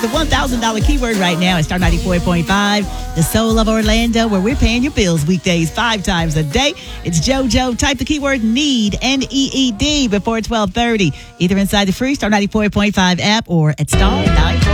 The $1,000 keyword right now is Star 94.5, the soul of Orlando, where we're paying your bills weekdays 5 times a day. It's JoJo. Type the keyword NEED, N-E-E-D, before 12:30, either inside the free Star 94.5 app or at star